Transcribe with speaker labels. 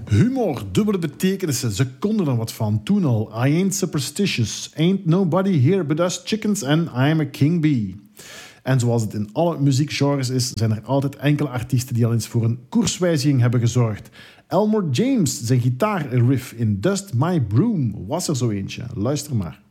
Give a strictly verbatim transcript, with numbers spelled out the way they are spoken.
Speaker 1: Humor, dubbele betekenissen, ze konden er wat van toen al. I ain't superstitious, ain't nobody here but us chickens and I'm a king bee. En zoals het in alle muziekgenres is, zijn er altijd enkele artiesten die al eens voor een koerswijziging hebben gezorgd. Elmore James, zijn gitaarriff in Dust My Broom, was er zo eentje. Luister maar.